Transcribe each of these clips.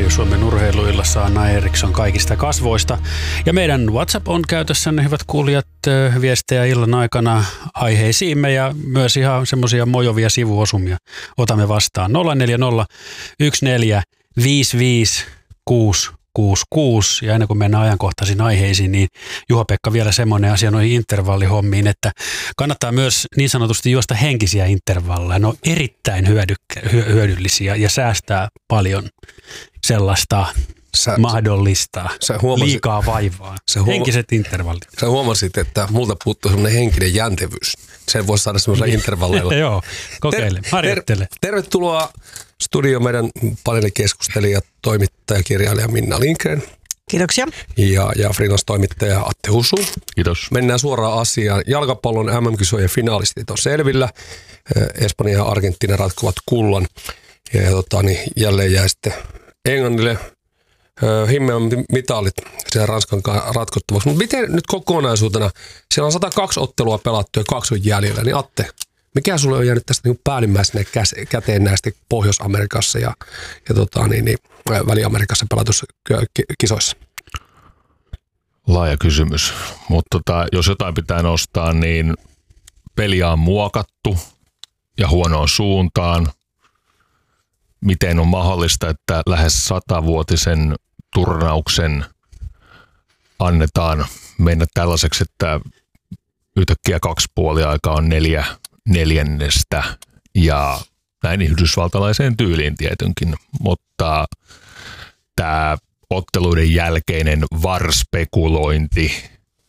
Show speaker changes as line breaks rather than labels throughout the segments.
Radio Suomen urheiluillassa Anna Eriksson kaikista kasvoista. Ja meidän WhatsApp on käytössänne, hyvät kuulijat, viestejä illan aikana aiheisiimme ja myös ihan semmoisia mojovia sivuosumia otamme vastaan. 040 14 55 666. Ja ennen kuin mennään ajankohtaisiin aiheisiin, niin Juha-Pekka vielä semmoinen asia noihin intervallihommiin, että kannattaa myös niin sanotusti juosta henkisiä intervalleja. Ne on erittäin hyödyllisiä ja säästää paljon sellaista mahdollista liikaa vaivaa. Henkiset intervallit.
Sä huomasit, että multa puuttuu semmoinen henkinen jäntevyys. Sen voisi saada semmoisella intervalleilla.
Joo, kokeile, harjoittele.
Tervetuloa studio meidän paneelikeskustelija, toimittaja, kirjailija Minna Lindgren.
Kiitoksia.
Ja freelance-toimittaja Atte Husu.
Kiitos.
Mennään suoraan asiaan. Jalkapallon MM-kisojen finalistit on selvillä. Espanja ja Argentiina ratkovat kullan. Ja jälleen jää sitten Englannille himmeän mitalit siellä Ranskan ratkottavaksi. Mutta miten nyt kokonaisuutena, siellä on 102 ottelua pelattu ja 2 on jäljellä, niin Atte, mikä sulle on jäänyt tästä niin päällimmäisenä käteen näistä Pohjois-Amerikassa ja Väli-Amerikassa pelatussa kisoissa?
Laaja kysymys, mutta jos jotain pitää nostaa, niin peliä on muokattu ja huonoon suuntaan. Miten on mahdollista, että lähes 100-vuotisen turnauksen annetaan mennä tällaiseksi, että yhtäkkiä 2 puoliaikaa on 4/4 ja näin yhdysvaltalaiseen tyyliin tietenkin, mutta tämä otteluiden jälkeinen VAR-spekulointi,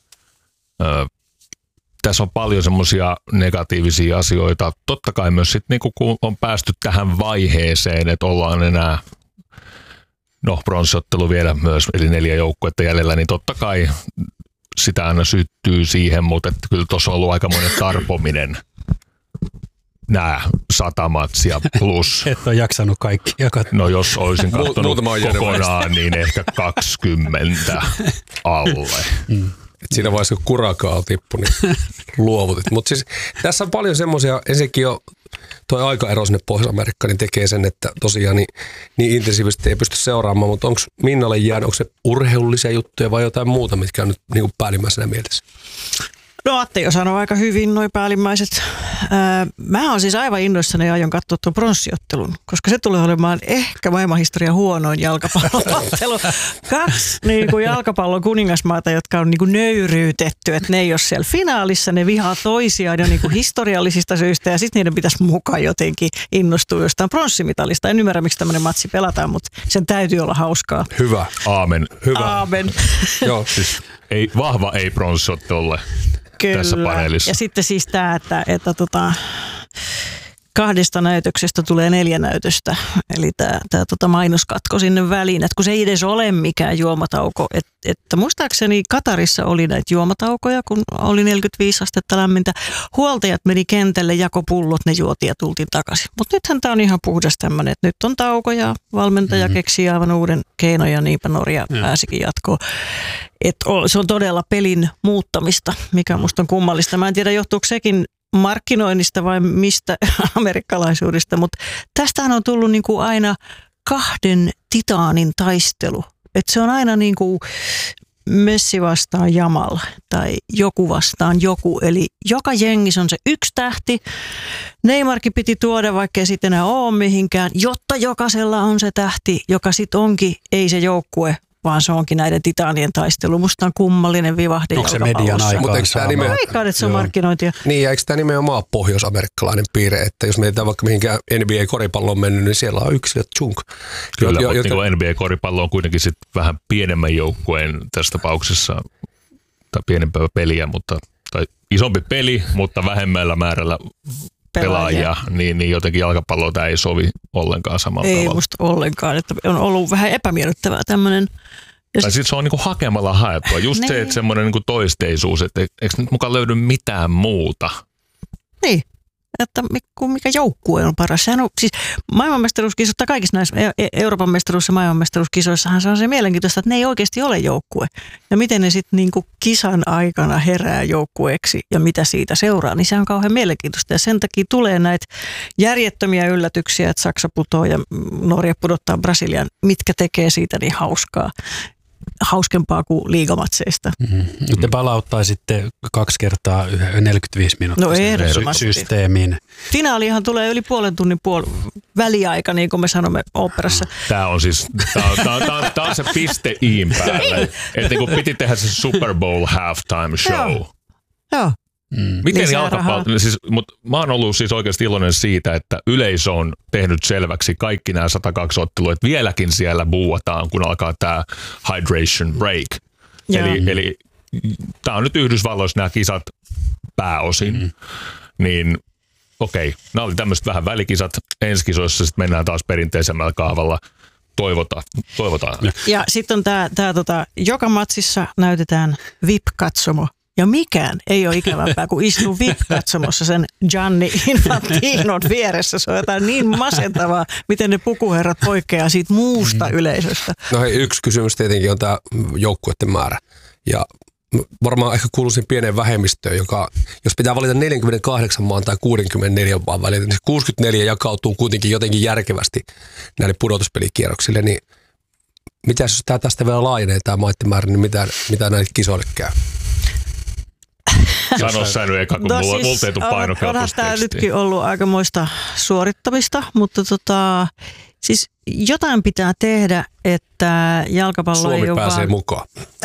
tässä on paljon semmoisia negatiivisia asioita. Totta kai myös sitten kun on päästy tähän vaiheeseen, että ollaan enää bronssiottelu vielä myös, eli 4 joukkuetta jäljellä, niin totta kai sitä aina syttyy siihen, mutta että kyllä tuossa on ollut aikamoinen tarpominen nämä 100 matsia plus.
Et ole jaksanut kaikkia katsoa.
No jos olisin katsonut kokonaan, niin ehkä 20 alle.
Et siinä vaiheessa, kun Kurakaa tippui, niin luovutit. Mutta siis tässä on paljon semmoisia, ensinnäkin jo tuo aikaero sinne Pohjois-Amerikkaan niin tekee sen, että tosiaan niin intensiivisesti ei pysty seuraamaan, mutta onko Minnalle jäänyt, onko se urheilullisia juttuja vai jotain muuta, mitkä on nyt niin päällimmäisenä mielessä?
No Atte jo sanoi aika hyvin noi päällimmäiset. Mä oon siis aivan innoissani ja aion katsoa tuon pronssiottelun, koska se tulee olemaan ehkä maailmanhistorian huonoin jalkapalloottelu. 2 jalkapallon kuningasmaata, jotka on nöyryytetty, että ne ei ole siellä finaalissa, ne vihaa toisiaan jo historiallisista syistä ja sitten niiden pitäisi mukaan jotenkin innostua jostain pronssimitalista. En ymmärrä, miksi tämmöinen matsi pelataan, mutta sen täytyy olla hauskaa.
Hyvä.
Aamen.
Hyvä.
Aamen.
Joo.
Siis vahva ei pronssiottelulle. Tässä paneelissa.
Ja sitten siis tämä, että 2 näytöksestä tulee 4 näytöstä, eli tämä mainoskatko sinne väliin, että kun se ei edes ole mikään juomatauko, että muistaakseni Katarissa oli näitä juomataukoja, kun oli 45 astetta lämmintä, huoltajat meni kentälle, jako pullot, ne juotiin ja tultiin takaisin. Mutta nythän tämä on ihan puhdas tämmöinen, että nyt on tauko ja valmentaja keksii aivan uuden keinon ja niinpä Norja pääsikin jatkoon. Se on todella pelin muuttamista, mikä musta on kummallista. Mä en tiedä, johtuuko sekin markkinoinnista vai mistä amerikkalaisuudesta, mutta tästähän on tullut aina 2 titaanin taistelu. Että se on aina Messi vastaan Jamal tai joku vastaan joku. Eli joka jengissä on se 1 tähti. Neymarkin piti tuoda, vaikka ei sitten enää ole mihinkään, jotta jokaisella on se tähti, joka sitten onkin, ei se joukkue, vaan se onkin näiden titaanien taistelu. Musta on kummallinen vivahde.
Onko se median
aikaan, että se on markkinointia?
Niin, ja eikö tämä nimenomaan pohjois-amerikkalainen piirre, että jos mietitään vaikka mihinkään NBA-koripallo on mennyt, niin siellä on yksilöt chunk.
Kyllä, mutta NBA-koripallo on kuitenkin sit vähän pienemmän joukkueen tässä tapauksessa, tai pienempää peliä, tai isompi peli, mutta vähemmällä määrällä pelaajia, niin jotenkin jalkapalloa tämä ei sovi ollenkaan samalla tavalla.
Ei musta ollenkaan, että on ollut vähän epämiellyttävää tämmöinen.
Tai sitten se on hakemalla haettua. Just se, että semmoinen toisteisuus, että eikö nyt mukaan löydy mitään muuta.
Niin. että mikä joukkue on paras. Sehän on siis maailmanmestaruuskisoissa tai kaikissa näissä Euroopan mestaruus- ja maailmanmestaruuskisoissahan se on se mielenkiintoista, että ne ei oikeasti ole joukkue. Ja miten ne sitten niinku kisan aikana herää joukkueeksi ja mitä siitä seuraa, niin se on kauhean mielenkiintoista. Ja sen takia tulee näitä järjettömiä yllätyksiä, että Saksa putoo ja Norja pudottaa Brasilian, mitkä tekee siitä niin hauskempaa kuin liigamatseista.
Te palauttaisitte 2 kertaa 45 minuuttia systeemiin.
Finaalihan tulee yli puolen tunnin väliaika, niin kuin me sanomme oopperassa.
Tämä on siis, tämä on se piste iin päällä. Että kun piti tehdä se Super Bowl halftime show.
Joo.
Miten jalkapallo, siis, mutta mä oon ollut siis oikeasti iloinen siitä, että yleisö on tehnyt selväksi kaikki nämä 102 ottelua, että vieläkin siellä buuataan, kun alkaa tämä hydration break. Eli tämä on nyt Yhdysvalloissa nämä kisat pääosin, niin okei, nämä oli tämmöiset vähän välikisat, ensi kisoissa sitten mennään taas perinteisemmällä kaavalla. Toivotaan.
Ja sitten on tämä joka matsissa näytetään VIP-katsomo. Ja mikään ei ole ikävämpää, kun istuu VIP-katsomossa sen Gianni Infantinon vieressä. Se on jotain niin masentavaa, miten ne pukuherrat poikkeaa siitä muusta yleisöstä.
No hei, yksi kysymys tietenkin on tämä joukkueiden määrä. Ja varmaan ehkä kuuluisin pieneen vähemmistöön, joka, jos pitää valita 48 maan tai 64 maan välillä, niin 64 jakautuu kuitenkin jotenkin järkevästi näille pudotuspelikierroksille. Niin mitä jos tämä tästä vielä laajenee, tämä maiden määrä, niin mitä näille kisoille käy?
Sano sä nyt eka, kun mulla ei tule painokelpoista
tämä nytkin ollut aikamoista suorittamista, mutta siis jotain pitää tehdä, että jalkapallo
Suomi
ei ole
pääsee
vaan
mukaan.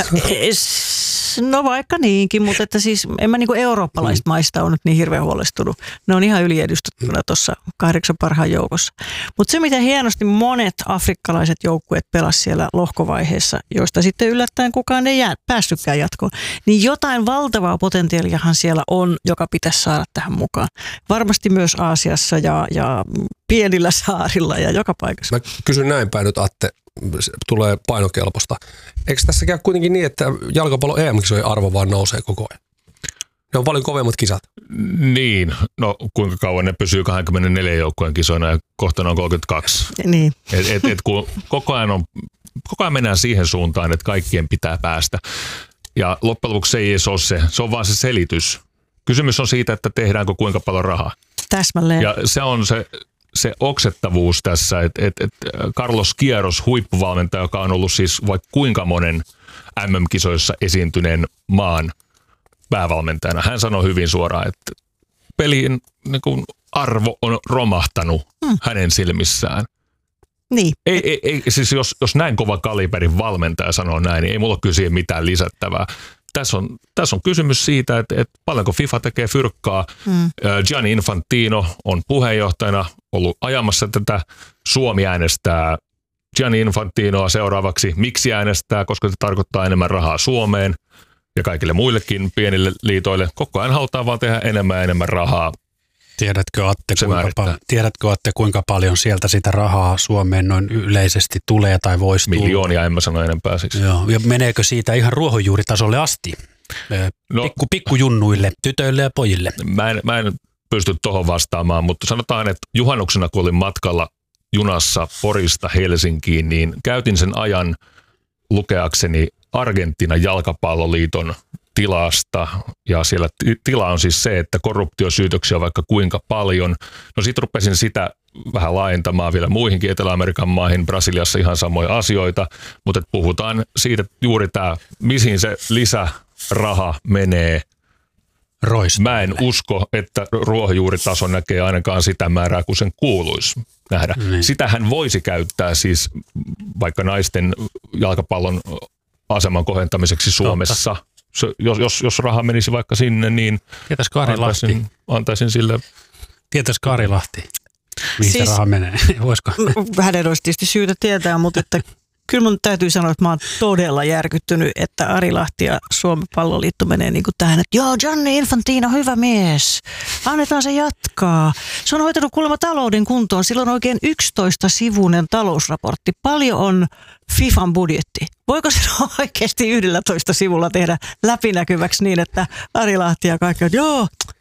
No vaikka niinkin, mutta että siis en mä niinku eurooppalaisista maista ole nyt niin hirveän huolestunut. Ne on ihan yliedustettuna tuossa 8 parhaan joukossa. Mutta se, mitä hienosti monet afrikkalaiset joukkueet pelasivat siellä lohkovaiheessa, joista sitten yllättäen kukaan ei päästykään jatkoon, niin jotain valtavaa potentiaaliahan siellä on, joka pitäisi saada tähän mukaan. Varmasti myös Aasiassa ja pienillä saarilla ja joka paikassa.
Mä kysyn näin päin nyt, Atte, tulee painokelposta. Eikö tässä käy kuitenkin niin, että jalkapallo EM-kisojen arvo vaan nousee koko ajan? Ne on paljon kovemmat kisat.
Niin, no kuinka kauan ne pysyy 24 joukkueen kisoina ja kohta on 32.
Niin.
Kun koko ajan mennään siihen suuntaan, että kaikkien pitää päästä. Ja loppujen lopuksi se ei edes ole se on vaan se selitys. Kysymys on siitä, että tehdäänkö kuinka paljon rahaa.
Täsmälleen.
Ja se on se oksettavuus tässä, että Carlos Queiroz, huippuvalmentaja, joka on ollut siis vaikka kuinka monen MM-kisoissa esiintyneen maan päävalmentajana, hän sanoi hyvin suoraan, että pelin niin kuin arvo on romahtanut hänen silmissään.
Niin.
Ei, siis jos näin kova kaliberin valmentaja sanoo näin, niin ei mulla ole kyllä siihen mitään lisättävää. Tässä on kysymys siitä, että paljonko FIFA tekee fyrkkaa. Gianni Infantino on puheenjohtajana ollut ajamassa tätä. Suomi äänestää Gianni Infantinoa seuraavaksi. Miksi äänestää? Koska se tarkoittaa enemmän rahaa Suomeen ja kaikille muillekin pienille liitoille. Koko ajan halutaan vaan tehdä enemmän ja enemmän rahaa.
Tiedätkö Atte, kuinka paljon sieltä sitä rahaa Suomeen noin yleisesti tulee tai voisi tulla?
Miljoonia, en mä sano enempää siksi.
Joo, ja meneekö siitä ihan ruohonjuuritasolle asti? Pikkujunnuille, tytöille ja pojille?
Mä en pysty tuohon vastaamaan, mutta sanotaan, että juhannuksena kun olin matkalla junassa Porista Helsinkiin, niin käytin sen ajan lukeakseni Argentiinan jalkapalloliiton tilasta, ja siellä tila on siis se, että korruptiosyytöksiä on vaikka kuinka paljon. No sit rupesin sitä vähän laajentamaan vielä muihinkin Etelä-Amerikan maihin, Brasiliassa ihan samoja asioita, mutta puhutaan siitä, että juuri tämä, mihin se lisäraha menee. Mä en usko, että ruohonjuuritaso näkee ainakaan sitä määrää, kun sen kuuluisi nähdä. Sitähän voisi käyttää siis vaikka naisten jalkapallon aseman kohentamiseksi Suomessa. Jos raha menisi vaikka sinne, niin antaisin sille.
Tietäisikö Ari Lahti, mihin se raha menee? Voisiko?
Hänen olisi tietysti syytä tietää, mutta että kyllä mun täytyy sanoa, että mä oon todella järkyttynyt, että Ari Lahti ja Suomen palloliitto menee niin kuin tähän, että joo, Gianni Infantino, hyvä mies, annetaan se jatkaa. Se on hoitanut kuulemma talouden kuntoon, sillä on oikein 11-sivuinen talousraportti. Paljon on FIFAn budjetti. Voiko se oikeasti 11 sivulla tehdä läpinäkyväksi niin, että Ari Lahti ja kaikki on, joo,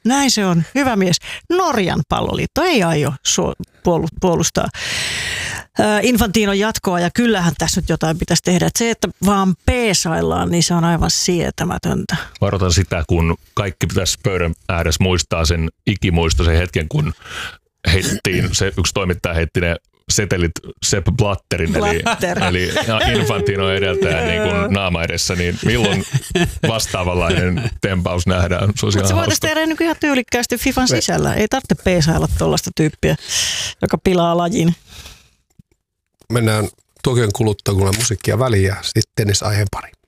Näin se on. Hyvä mies. Norjan palloliitto ei aio puolustaa Infantinon jatkoa, ja kyllähän tässä nyt jotain pitäisi tehdä. Että se, että vaan peesaillaan, niin se on aivan sietämätöntä.
Varoitan sitä, kun kaikki pitäisi pöydän ääressä muistaa sen ikimuistoisen hetken, kun se yksi toimittaja heitti ne setelit Sepp Blatterin, eli Infantino edeltäjä niin kuin naama edessä, niin milloin vastaavanlainen tempaus nähdään?
Mutta se voitaisiin tehdä niin ihan tyylikkäästi FIFAn sisällä. Ei tarvitse peesailla tuollaista tyyppiä, joka pilaa lajin.
Mennään Tokion kuluttua, kun on musiikkia väliin ja sitten tennisaiheen pari.